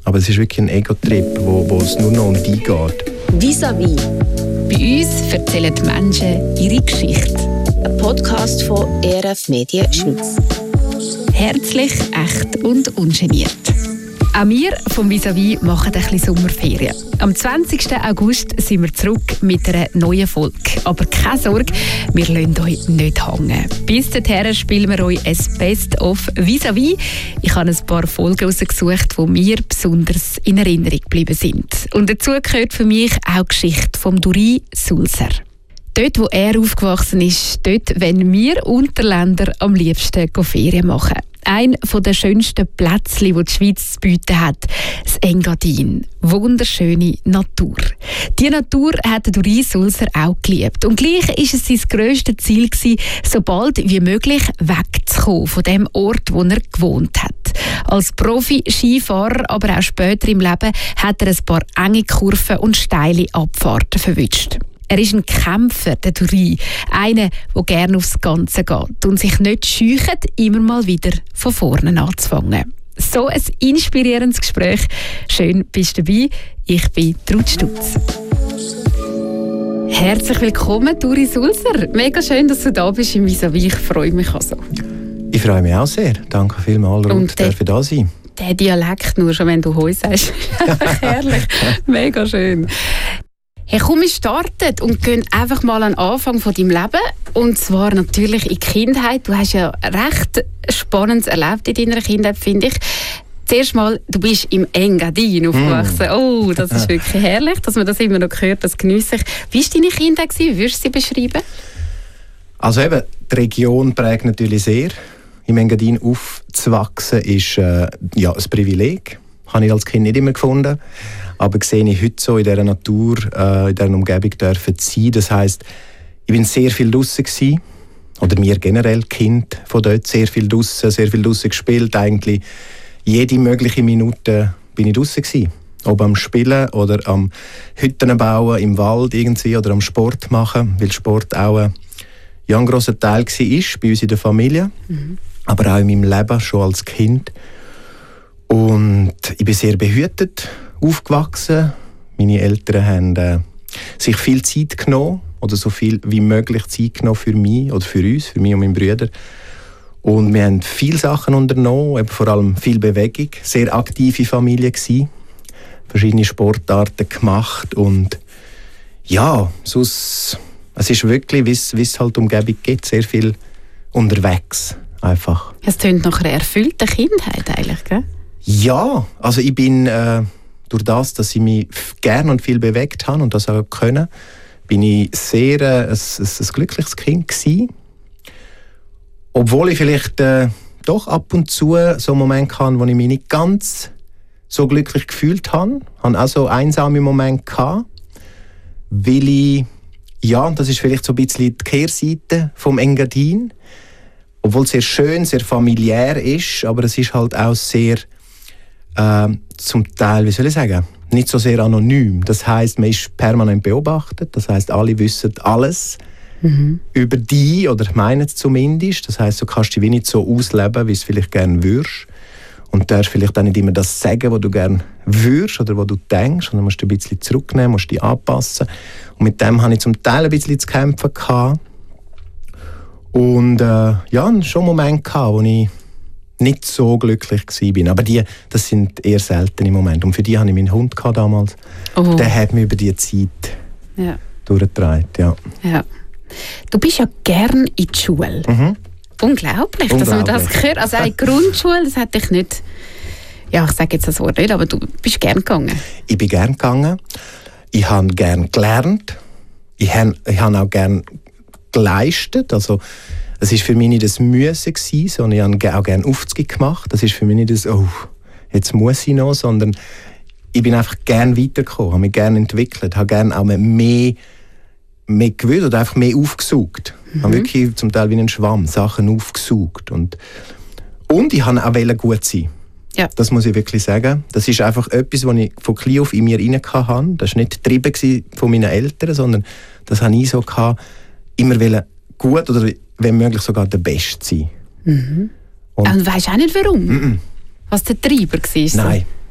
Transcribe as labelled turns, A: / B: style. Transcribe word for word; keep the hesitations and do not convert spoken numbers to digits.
A: Aber es ist wirklich ein Ego-Trip, wo, wo es nur noch um die geht.
B: Vis-à-vis.
C: Bei uns erzählen die Menschen ihre Geschichte.
B: Ein Podcast von E R F Medien Schweiz.
C: Herzlich, echt und ungeniert. Auch wir vom Vis-à-vis machen ein bisschen Sommerferien. Am zwanzigsten August sind wir zurück mit einer neuen Folge. Aber keine Sorge, wir lassen euch nicht hängen. Bis dahin spielen wir euch ein Best-of Vis-à-vis. Ich habe ein paar Folgen rausgesucht, die mir besonders in Erinnerung geblieben sind. Und dazu gehört für mich auch die Geschichte von Duri Sulzer. Dort, wo er aufgewachsen ist, dort wollen wir Unterländer am liebsten Ferien machen. Ein der schönsten Plätze, die die Schweiz zu bieten hat, das Engadin. Wunderschöne Natur. Diese Natur hat Duri Sulzer auch geliebt. Und gleich war es sein grösstes Ziel, so bald wie möglich wegzukommen von dem Ort, wo er gewohnt hat. Als Profi-Skifahrer, aber auch später im Leben, hat er ein paar enge Kurven und steile Abfahrten verwünscht. Er ist ein Kämpfer, der Duri. Einer, der gerne aufs Ganze geht und sich nicht scheucht, immer mal wieder von vorne anzufangen. So ein inspirierendes Gespräch. Schön, bist du dabei. Ich bin Trud Stutz. Herzlich willkommen, Duri Sulzer. Mega schön, dass du da bist im Vis-à-vis. Ich freue mich also.
A: Ich freue mich auch sehr. Danke vielmals, Ruth, dass ich da sein.
C: Der Dialekt, nur schon wenn du «Hoi» sagst. Herrlich. Mega schön. Hey, komm, wir starten und gehen einfach mal an den Anfang von deinem Leben. Und zwar natürlich in die Kindheit. Du hast ja recht Spannendes erlebt in deiner Kindheit, finde ich. Zuerst mal, du bist im Engadin aufgewachsen. Mm. Oh, das ist wirklich herrlich, dass man das immer noch hört. Das geniesse ich. Wie war deine Kindheit? Wie würdest du sie beschreiben?
A: Also eben, die Region prägt natürlich sehr. Im Engadin aufzuwachsen ist äh, ja, ein Privileg. Habe ich als Kind nicht immer gefunden. Aber sehe ich heute so in dieser Natur, äh, in dieser Umgebung dürfen sein. Das heisst, ich war sehr viel draussen gewesen, oder mir generell, Kind von dort, sehr viel draussen, sehr viel draussen gespielt. Eigentlich jede mögliche Minute bin ich draussen gewesen. Ob am Spielen oder am Hütten bauen, im Wald irgendwie, oder am Sport machen, weil Sport auch ein, ja, ein grosser Teil war bei uns in der Familie, mhm. aber auch in meinem Leben schon als Kind. Und ich bin sehr behütet aufgewachsen. Meine Eltern haben äh, sich viel Zeit genommen, oder so viel wie möglich Zeit genommen für mich oder für uns, für mich und meinen Brüder. Und wir haben viele Sachen unternommen, eben vor allem viel Bewegung, sehr aktive Familie gewesen, verschiedene Sportarten gemacht und ja, sonst, es ist wirklich, wie es halt Umgebung gibt, sehr viel unterwegs einfach.
C: Es klingt nach einer erfüllten Kindheit eigentlich, gell?
A: Ja, also ich bin äh, durch das, dass ich mich gerne und viel bewegt habe und das auch können, bin ich sehr äh, ein, ein, ein glückliches Kind gewesen. Obwohl ich vielleicht äh, doch ab und zu so einen Moment hatte, wo ich mich nicht ganz so glücklich gefühlt habe. Ich hatte auch so einsame Momente gehabt, weil ich, ja, das ist vielleicht so ein bisschen die Kehrseite vom Engadin, obwohl es sehr schön, sehr familiär ist, aber es ist halt auch sehr Äh, zum Teil, wie soll ich sagen, nicht so sehr anonym. Das heisst, man ist permanent beobachtet. Das heisst, alle wissen alles mhm. über dich, oder meinen es zumindest. Das heisst, du kannst dich wie nicht so ausleben, wie du es vielleicht gerne würdest. Und du darfst vielleicht auch nicht immer das sagen, was du gerne würdest oder was du denkst. Und dann musst du ein bisschen zurücknehmen, musst dich anpassen. Und mit dem hatte ich zum Teil ein bisschen zu kämpfen gehabt. Und äh, ja, schon einen Moment gehabt, wo ich nicht so glücklich war. Aber die, das sind eher seltene Momente. Und für die hatte ich meinen Hund damals. Oh. Der hat mich über diese Zeit ja. durchgetragen. Ja.
C: Ja. Du bist ja gern in die Schule. Mhm. Unglaublich, Unglaublich, dass man das gehört. Also eine Grundschule, das hätte ich nicht... Ja, ich sage jetzt das Wort nicht, aber du bist gern gegangen.
A: Ich bin gern gegangen. Ich habe gern gelernt. Ich habe, ich habe auch gern geleistet. Also, es war für mich nicht das Müssen, sondern ich habe auch gerne Aufzüge gemacht. Das ist für mich nicht das, oh, jetzt muss ich noch, sondern ich bin einfach gerne weitergekommen, habe mich gerne entwickelt, habe gerne auch mehr, mehr gewusst oder einfach mehr aufgesaugt. Mhm. Ich habe wirklich zum Teil wie ein Schwamm Sachen aufgesaugt. Und, und ich wollte auch gut sein. Ja. Das muss ich wirklich sagen. Das ist einfach etwas, was ich von klein auf in mir rein hatte. Das war nicht getrieben von meinen Eltern, sondern das hatte ich so gehabt, immer gut oder wenn möglich sogar der Beste sein.
C: Mhm. Und, und weisst auch nicht warum? Mm-mm. Was der Treiber war?
A: Nein,